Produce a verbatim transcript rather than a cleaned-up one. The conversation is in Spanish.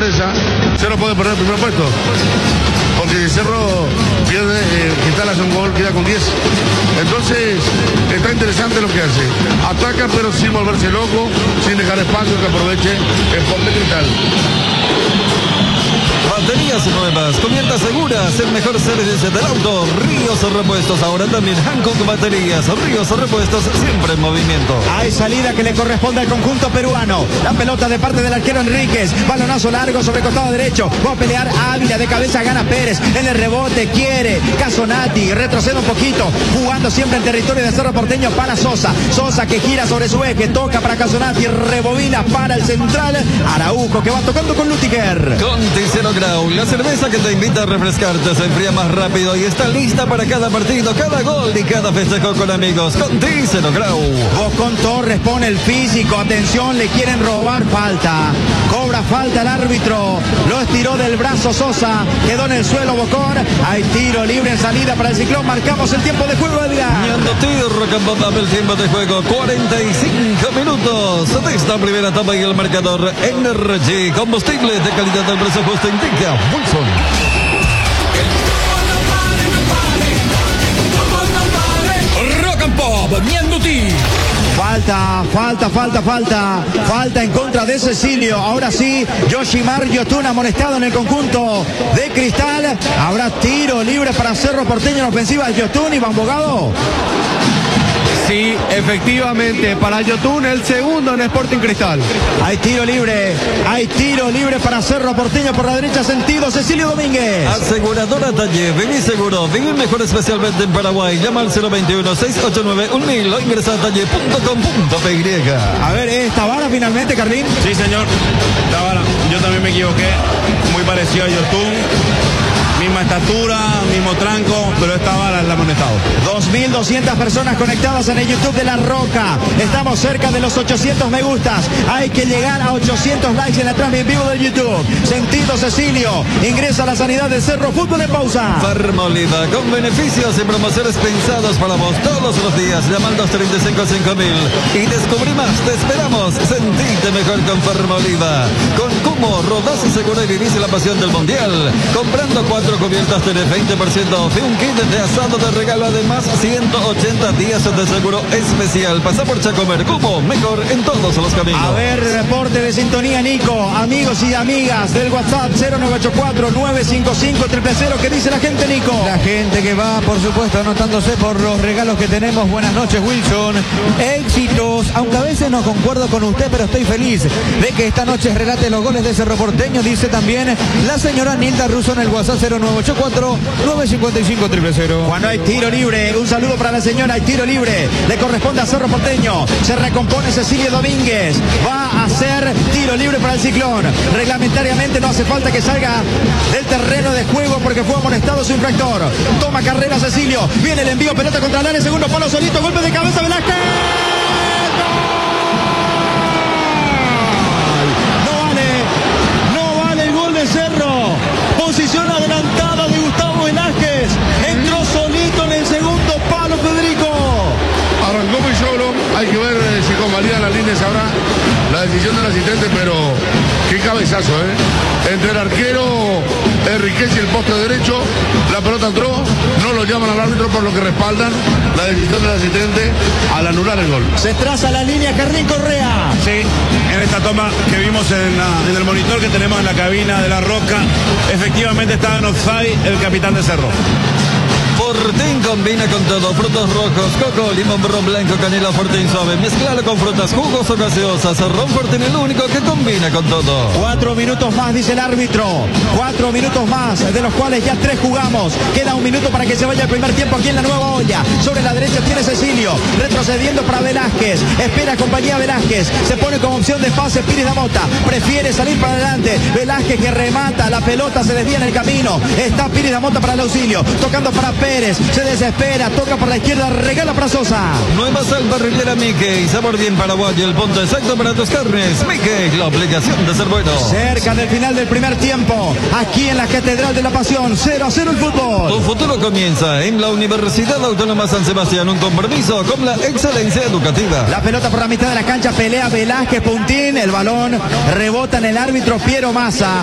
sorpresa, Cerro puede perder el primer puesto. Porque si Cerro pierde, eh, Cristal hace un gol, queda con diez. Entonces, está interesante lo que hace. Ataca, pero sin volverse loco, sin dejar espacio que aproveche el Sport Cristal. Baterías nuevas, cubiertas seguras, el mejor servicio del auto. Ríos Repuestos, ahora también Hankook Baterías. Ríos Repuestos, siempre en movimiento. Hay salida que le corresponde al conjunto peruano. La pelota de parte del arquero Enríquez. Balonazo largo sobre costado derecho. Va a pelear Ávila, de cabeza gana Pérez. En el rebote quiere Casonati. Retrocede un poquito, jugando siempre en territorio de Cerro Porteño para Sosa. Sosa que gira sobre su eje, toca para Casonati, rebobina para el central. Araujo que va tocando con Lutiger. Con Ticero Grau, la cerveza que te invita a refrescarte, se enfría más rápido y está lista para cada partido, cada gol y cada festejo con amigos. Con Ticero Grau. Bocón Torres pone el físico, atención, le quieren robar, falta. Cobra falta el árbitro, lo estiró del brazo Sosa, quedó en el suelo Bocón. Hay tiro libre en salida para el Ciclón, marcamos el tiempo de juego, Edgar. Ñando tiro, Campotable, el tiempo de juego, cuarenta y cinco minutos de esta primera etapa y el marcador Energy, combustible de calidad del precio justo, indica Wilson. Rock and Pop, Ñando tiro. Falta, falta, falta, falta. Falta en contra de Cecilio. Ahora sí, Yoshimar Yotun amonestado en el conjunto de Cristal. Habrá tiro libre para Cerro Porteño en ofensiva de Yotun y Bambogado. Sí, efectivamente, para Yotun el segundo en Sporting Cristal. Hay tiro libre, hay tiro libre para Cerro Porteño por la derecha, sentido Cecilio Domínguez. Aseguradora Talle, viví seguro, viví mejor especialmente en Paraguay. Llama al cero veintiuno, seiscientos ochenta y nueve, mil o ingresa a talle punto com punto pe ye. A ver, ¿es Tabara finalmente, Carlín? Sí, señor, Tabara, yo también me equivoqué, muy parecido a Yotun. Misma estatura, mismo tranco, pero esta bala es la amonestado. dos mil doscientas personas conectadas en el YouTube de La Roca. Estamos cerca de los ochocientos me gustas. Hay que llegar a ochocientos likes en la transmisión en vivo del YouTube. Sentido Cecilio. Ingresa a la sanidad de Cerro. Fútbol en pausa. Farmoliva, con beneficios y promociones pensados para vos todos los días. Llama al dos treinta y cinco, cinco mil. Y descubrí más. Te esperamos. Sentite mejor con Farmoliva. Con Cumo, rodás y seguro y vivís la pasión del mundial. Comprando cuatro cubiertas tenés veinte por ciento off y un kit de asado de regalo, además ciento ochenta días de seguro especial. Pasa por Chacomer, Cumo, mejor en todos los caminos. A ver, reporte de sintonía, Nico. Amigos y amigas del WhatsApp cero nueve ocho cuatro, nueve cinco cinco, cero cero cero. ¿Qué dice la gente, Nico? La gente que va, por supuesto, anotándose por los regalos que tenemos. Buenas noches, Wilson. Éxitos, aunque a veces no concuerdo con usted, pero estoy feliz de que esta noche relate los goles de Cerro Porteño. Dice también la señora Nilda Russo en el WhatsApp cero nueve ocho cuatro, nueve cinco cinco, cero cero cero. Cuando hay tiro libre, un saludo para la señora, hay tiro libre, le corresponde a Cerro Porteño, se recompone Cecilio Domínguez, va a hacer tiro libre para el Ciclón. Reglamentariamente no hace falta que salga del terreno de juego porque fue amonestado su infractor. Toma carrera Cecilio, viene el envío, pelota contra el área, segundo palo solito, golpe de cabeza Velázquez. No vale, no vale el gol de Cerro. Posición adelantada de Gustavo Velázquez. Entró solito en el segundo palo, Federico. Arrancó muy solo. Hay que ver eh, si convalida las líneas ahora la decisión del asistente, pero qué cabezazo, ¿eh? Entre el arquero Enríquez y el poste derecho, la pelota entró, no lo llaman al árbitro, por lo que respaldan la decisión del asistente al anular el gol. Se traza la línea Carlín Correa. Sí, en esta toma que vimos en, la, en el monitor que tenemos en la cabina de La Roca, efectivamente estaba en offside el capitán de Cerro. Fortín combina con todo, frutos rojos, coco, limón, ron blanco, canela, Fortín suave, mezclalo con frutas, jugos o gaseosas, ron Fortín el único que combina con todo. Cuatro minutos más, dice el árbitro, cuatro minutos más, de los cuales ya tres jugamos, queda un minuto para que se vaya el primer tiempo aquí en la Nueva Olla. Sobre la derecha tiene Cecilio, retrocediendo para Velázquez, espera compañía Velázquez, se pone como opción de pase Pires da Mota, prefiere salir para adelante, Velázquez que remata, la pelota se desvía en el camino, está Pires da Mota para el auxilio, tocando para Pérez, se desespera, toca por la izquierda, regala para Sosa. Nueva sal parrillera Mickey, sabor bien paraguayo, el punto exacto para tus carnes. Mickey, la obligación de ser bueno. Cerca del final del primer tiempo, aquí en la Catedral de la Pasión, cero a cero el fútbol. Tu futuro comienza en la Universidad Autónoma San Sebastián, un compromiso con la excelencia educativa. La pelota por la mitad de la cancha, pelea Velázquez, Puntín, el balón rebota en el árbitro Piero Massa.